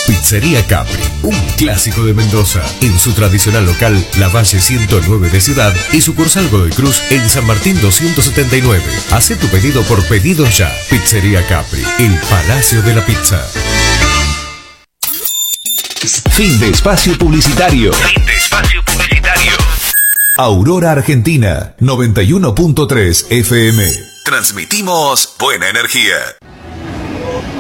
Pizzería Capri, un clásico de Mendoza. En su tradicional local, La Valle 109 de Ciudad y sucursal Godoy Cruz en San Martín 279. Haz tu pedido por pedido ya. Pizzería Capri, el Palacio de la Pizza. Fin de espacio publicitario. Fin de espacio publicitario. Aurora Argentina, 91.3 FM. Transmitimos buena energía.